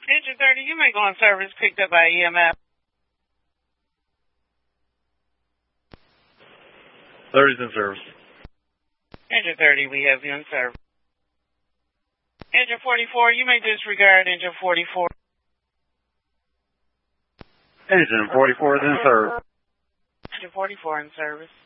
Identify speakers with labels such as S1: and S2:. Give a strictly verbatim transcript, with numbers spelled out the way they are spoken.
S1: Engine thirty, you may go on service picked up by E M F.
S2: thirty's in service.
S1: Engine thirty, we have you in service. Engine forty-four, you may disregard engine forty-four.
S2: Engine forty-four is in service.
S1: Engine forty-four in service.